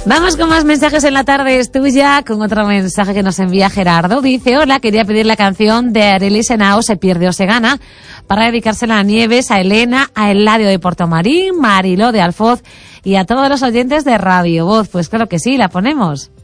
Vamos con más mensajes en la tarde, es tuya, con otro mensaje que nos envía Gerardo. Dice, hola, quería pedir la canción de Arely Senao, Se pierde o se gana, para dedicársela a Nieves, a Elena, a Eladio de Portomarín, Mariló de Alfoz y a todos los oyentes de Radio Voz. Pues claro que sí, la ponemos.